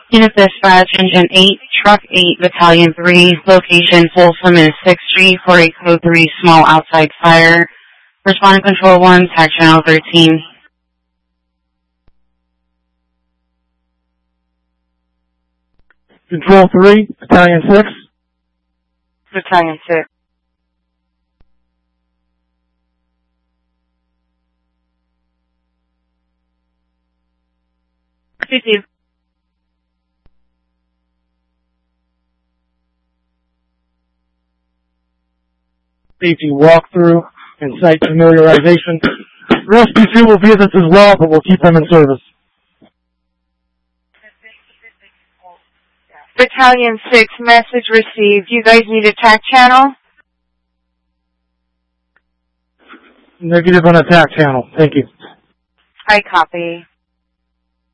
Unit Dispatch, Engine 8, Truck 8, Battalion 3, location Folsom and 6th Street for a Code 3 small outside fire. Responding Control 1, TAC Channel 13. Control 3, Battalion 6. Battalion 6. CC. Safety walkthrough and site familiarization. Rescue 2 will be with us as well, but we'll keep them in service. Battalion 6, message received. You guys need a TAC channel? Negative on a TAC channel. Thank you. I copy.